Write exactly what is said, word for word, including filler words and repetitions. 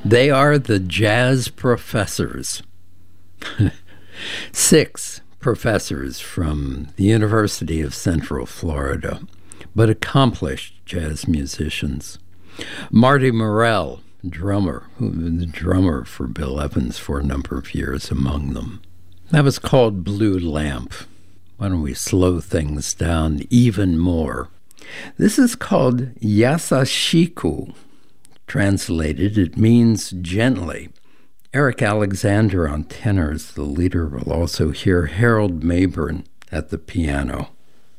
They are the Jazz Professors. Six professors from the University of Central Florida, but accomplished jazz musicians. Marty Morell, drummer, who was the drummer for Bill Evans for a number of years among them. That was called Blue Lamp. Why don't we slow things down even more? This is called Yasashiku. Translated, it means gently. Eric Alexander on tenors. The leader will also hear Harold Mabern at the piano.